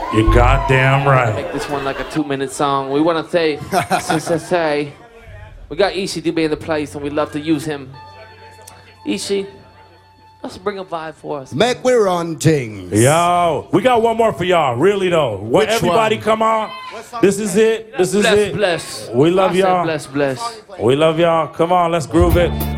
You're goddamn right. Make this one like a 2-minute song. We want to say, we got Ishi to be in the place, and we love to use him. Ishi, let's bring a vibe for us. Make we run things. Yo, we got one more for y'all, really though. What, everybody one? Come on. This is it. This is Bless, it. bless. We love I said y'all. bless, bless. We love y'all. Come on, let's groove it.